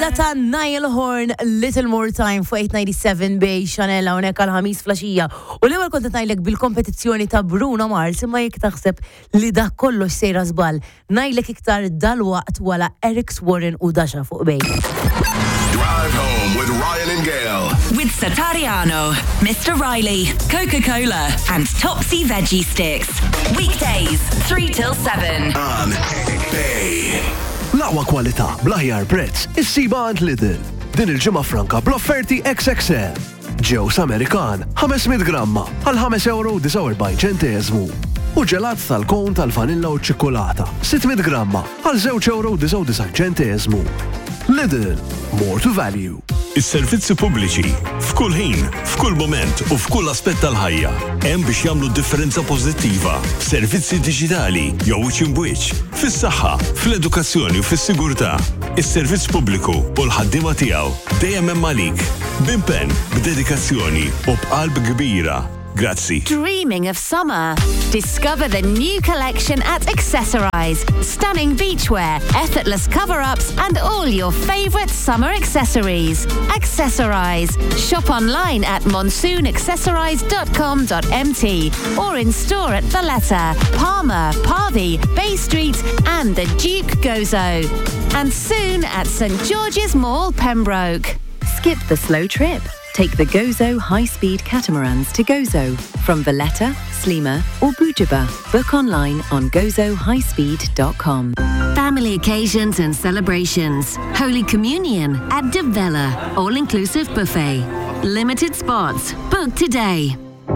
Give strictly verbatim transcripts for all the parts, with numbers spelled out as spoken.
ta' Niall Horn, Little More Time fu eight ninety-seven bej Chanel hawnhekk għal-ħamis flaxija. U l-ewwel kont ngħidlek bil-kompetizzjoni ta' Bruno Mars imma jekk taħseb li dak kollox sejra żball. Ngħidlek iktar dalwaqt wara Eric Warren u Dasha fuq bej. Drive home with Ryan and Gail. With Satariano, Mister Riley, Coca-Cola, and Topsy Veggie Sticks. Weekdays, three till seven. On Bay. L-aqwa kwalità bl-aħjar prezz issiba għand Lidl. Din il-ġimgħa franka bl-offerti X X L. Ġews Amerikan ħamesmiyet gramma għal ħames euro u disa' u erbgħin ċenteżmu. U ġelat tal-kon tal-vanilla u ċ-ċikkolata sittmiyet gramma għal żewġ euro u disa' u disa' ċenteżmu. Lidl, more to value. Is-servizzi pubbliċi f'kull ħin, f'kull moment u f'kull aspett tal-ħajja hemm biex jagħmlu differenza pożittiva. Servizzi diġitali jew wiċċ in wiċċ, fis-saħħa, fl-edukazzjoni u fis-sigurtà. Is-servizz pubbliku u l-ħaddiema tiegħu dejjem hemm għalik, b'impenn, b'dedikazzjoni u b'qalb kbira. Grazzi. Dreaming of summer? Discover the new collection at Accessorize. Stunning beachwear, effortless cover-ups, and all your favorite summer accessories. Accessorize. Shop online at monsoon accessorize dot com dot m t or in store at Valletta, Palmer, Parby, Bay Street, and the Duke Gozo. And soon at St George's Mall, Pembroke. Skip the slow trip. Take the Gozo high-speed catamarans to Gozo from Valletta, Slima or Bujuba. Book online on gozo high speed dot com. Family occasions and celebrations. Holy Communion at Devella. All-inclusive buffet. Limited spots. Book today.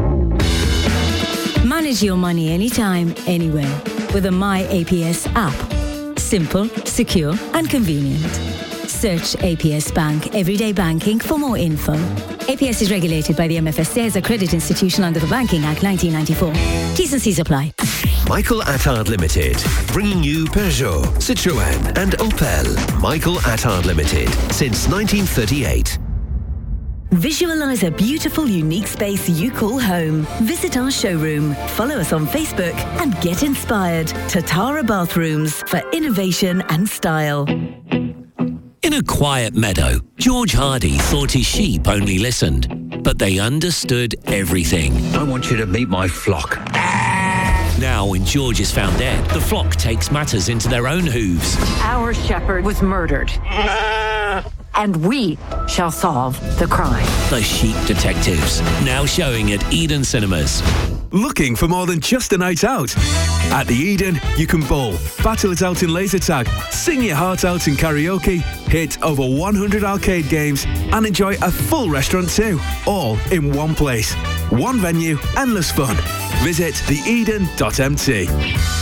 Manage your money anytime, anywhere with a My A P S app. Simple, secure and convenient. Search A P S Bank Everyday Banking for more info. A P S is regulated by the M F S A as a credit institution under the Banking Act nineteen ninety-four. T's and C's apply. Michael Attard Limited, bringing you Peugeot, Citroën and Opel. Michael Attard Limited, since nineteen thirty-eight. Visualize a beautiful, unique space you call home. Visit our showroom, follow us on Facebook and get inspired. Tatara Bathrooms for innovation and style. In a quiet meadow, George Hardy thought his sheep only listened, but they understood everything. I want you to meet my flock. Now, when George is found dead, the flock takes matters into their own hooves. Our shepherd was murdered, and we shall solve the crime. The Sheep Detectives, now showing at Eden Cinemas. Looking for more than just a night out? At the Eden, you can bowl, battle it out in laser tag, sing your heart out in karaoke, hit over one hundred arcade games, and enjoy a full restaurant too, all in one place. One venue, endless fun. Visit the eden dot m t.